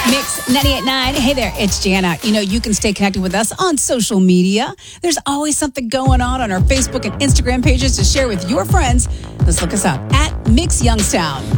Mix 98.9. Hey there, it's Jana. You know, you can stay connected with us on social media. There's always something going on our Facebook and Instagram pages to share with your friends. Let's look us up at Mix Youngstown.